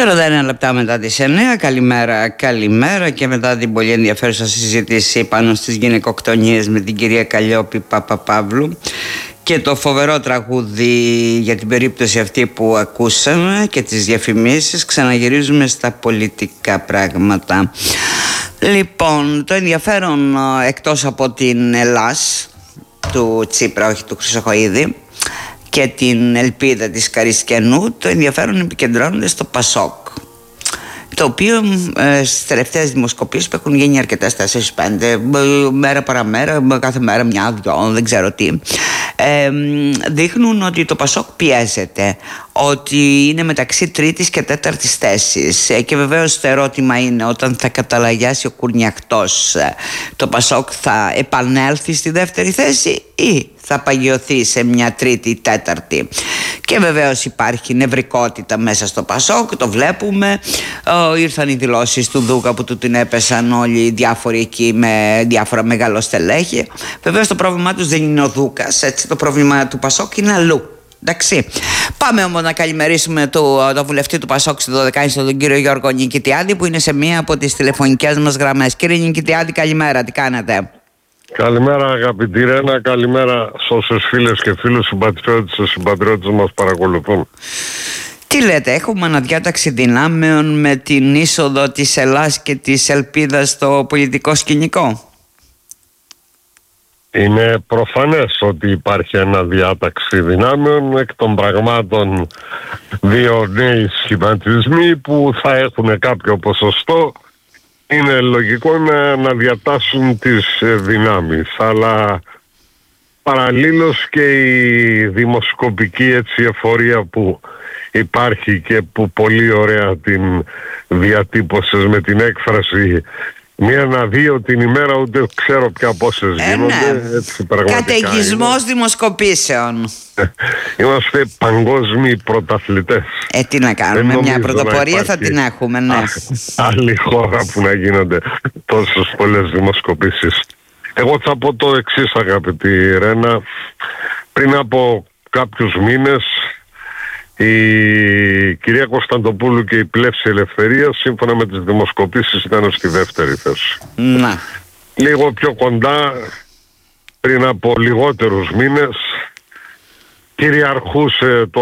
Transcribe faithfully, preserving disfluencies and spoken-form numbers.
σαράντα ένα λεπτά μετά τις εννέα. Καλημέρα, καλημέρα. Και μετά την πολύ ενδιαφέρουσα συζήτηση πάνω στις γυναικοκτονίες με την κυρία Καλλιόπη Παπαπαύλου και το φοβερό τραγούδι για την περίπτωση αυτή που ακούσαμε και τις διαφημίσεις, ξαναγυρίζουμε στα πολιτικά πράγματα. Λοιπόν, το ενδιαφέρον εκτός από την Ελλάς του Τσίπρα, όχι του Χρυσοχοΐδη, και την ελπίδα της Καρισκιανού, το ενδιαφέρον επικεντρώνονται στο Πασόκ, το οποίο ε, στις τελευταίες δημοσκοπήσεις που έχουν γίνει αρκετές, τέσσερις πέντε, μέρα παραμέρα, κάθε μέρα μια, δυο, δεν ξέρω τι, ε, δείχνουν ότι το Πασόκ πιέζεται, ότι είναι μεταξύ τρίτης και τέταρτης θέσης. Ε, και βεβαίως το ερώτημα είναι, όταν θα καταλαγιάσει ο Κουρνιαχτός, το Πασόκ θα επανέλθει στη δεύτερη θέση ή θα παγιωθεί σε μια τρίτη ή τέταρτη? Και βεβαίως υπάρχει νευρικότητα μέσα στο Πασόκ, το βλέπουμε. Ο, ήρθαν οι δηλώσεις του Δούκα που του την έπεσαν όλοι οι διάφοροι εκεί με διάφορα μεγαλοστελέχη. Βεβαίως το πρόβλημά τους δεν είναι ο Δούκας, έτσι, το πρόβλημα του Πασόκ είναι αλλού. Εντάξει. Πάμε όμως να καλημερίσουμε το, το βουλευτή του Πασόκ στη Δωδεκάνησο, τον κύριο Γιώργο Νικητιάδη, που είναι σε μία από τις τηλεφωνικές μας γραμμές. Κύριε Νικητιάδη, καλημέρα, τι κάνετε? Καλημέρα αγαπητή Ρένα, καλημέρα σε όσους φίλες και φίλους, συμπατριώτες και συμπατριώτες μας παρακολουθούν. Τι λέτε, έχουμε αναδιάταξη δυνάμεων με την είσοδο της Ελλάς και της ελπίδας στο πολιτικό σκηνικό? Είναι προφανές ότι υπάρχει αναδιάταξη δυνάμεων, εκ των πραγμάτων δύο νέοι σχηματισμοί που θα έχουν κάποιο ποσοστό. Είναι λογικό να, να διατάσσουν τις δυνάμεις, αλλά παραλλήλως και η δημοσκοπική έτσι εφορία που υπάρχει και που πολύ ωραία την διατύπωσες με την έκφραση μία να δύο την ημέρα, ούτε ξέρω πια πόσες ε, γίνονται. Ναι. Έτσι, πραγματικά καταιγισμός είναι. Δημοσκοπήσεων. Είμαστε παγκόσμιοι πρωταθλητές. Ε, τι να κάνουμε, μια πρωτοπορία θα την έχουμε, ναι. Α, άλλη χώρα που να γίνονται τόσες πολλές δημοσκοπήσεις. Εγώ θα πω το εξής αγαπητή Ρένα. Πριν από κάποιους μήνες η κυρία Κωνσταντοπούλου και η Πλεύση Ελευθερίας σύμφωνα με τις δημοσκοπήσεις ήταν στη δεύτερη θέση. Να. Λίγο πιο κοντά, πριν από λιγότερους μήνες, κυριαρχούσε το